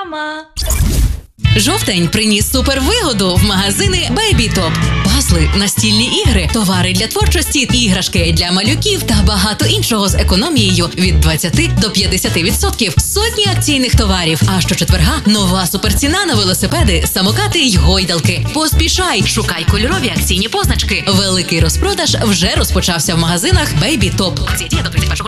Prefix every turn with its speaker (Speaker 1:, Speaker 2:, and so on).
Speaker 1: Мама!
Speaker 2: Жовтень приніс супервигоду в магазини Baby Top. Пазли, настільні ігри, товари для творчості, іграшки для малюків та багато іншого з економією від 20 до 50%. Сотні акційних товарів. А щочетверга нова суперціна на велосипеди, самокати й гойдалки. Поспішай, шукай кольорові акційні позначки. Великий розпродаж вже розпочався в магазинах Baby Top. Акція діє до 31